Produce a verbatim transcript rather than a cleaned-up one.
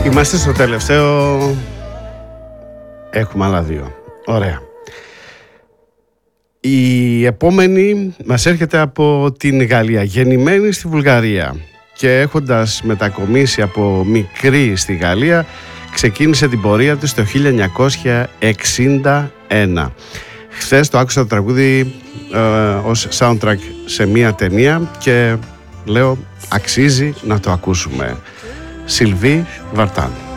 Είμαστε στο τελευταίο. Έχουμε άλλα δύο. Ωραία. Η επόμενη μας έρχεται από την Γαλλία, γεννημένη στη Βουλγαρία και έχοντας μετακομίσει από μικρή στη Γαλλία, ξεκίνησε την πορεία της το χίλια εννιακόσια εξήντα ένα. Χθες το άκουσα το τραγούδι ε, ως soundtrack σε μία ταινία και λέω αξίζει να το ακούσουμε. Σιλβί Βαρτάν.